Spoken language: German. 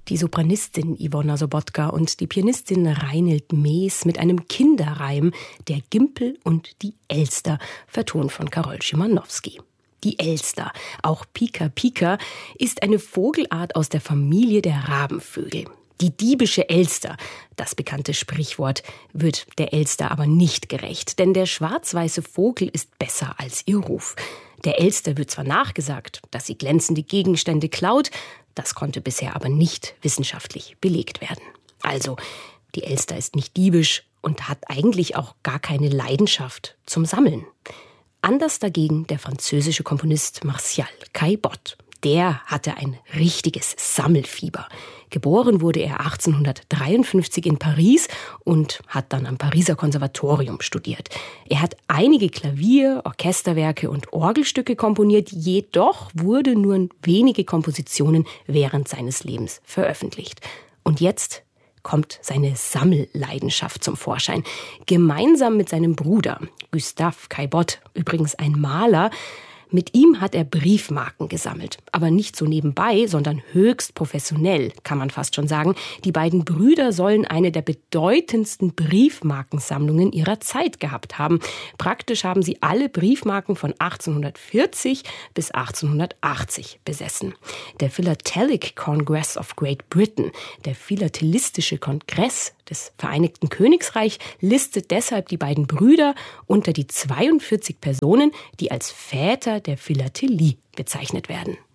Die Sopranistin Iwona Sobotka und die Pianistin Reinhild Mees mit einem Kinderreim Der Gimpel und die Elster, vertont von Karol Szymanowski. Die Elster, auch Pika Pika, ist eine Vogelart aus der Familie der Rabenvögel. Die diebische Elster, das bekannte Sprichwort, wird der Elster aber nicht gerecht, denn der schwarz-weiße Vogel ist besser als ihr Ruf. Der Elster wird zwar nachgesagt, dass sie glänzende Gegenstände klaut, das konnte bisher aber nicht wissenschaftlich belegt werden. Also, die Elster ist nicht diebisch und hat eigentlich auch gar keine Leidenschaft zum Sammeln. Anders dagegen der französische Komponist Martial Caillebotte. Der hatte ein richtiges Sammelfieber. Geboren wurde er 1853 in Paris und hat dann am Pariser Konservatorium studiert. Er hat einige Klavier-, Orchesterwerke und Orgelstücke komponiert, jedoch wurden nur wenige Kompositionen während seines Lebens veröffentlicht. Und jetzt kommt seine Sammelleidenschaft zum Vorschein. Gemeinsam mit seinem Bruder Gustave Caillebotte, übrigens ein Maler, mit ihm hat er Briefmarken gesammelt. Aber nicht so nebenbei, sondern höchst professionell, kann man fast schon sagen. Die beiden Brüder sollen eine der bedeutendsten Briefmarkensammlungen ihrer Zeit gehabt haben. Praktisch haben sie alle Briefmarken von 1840 bis 1880 besessen. Der Philatelic Congress of Great Britain, der Philatelistische Kongress des Vereinigten Königreichs, listet deshalb die beiden Brüder unter die 42 Personen, die als Väter der Philatelie bezeichnet werden.